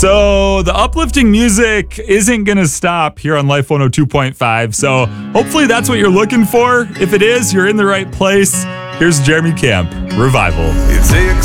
So the uplifting music isn't going to stop here on Life 102.5. So hopefully that's what you're looking for. If it is, you're in the right place. Here's Jeremy Camp, Revival.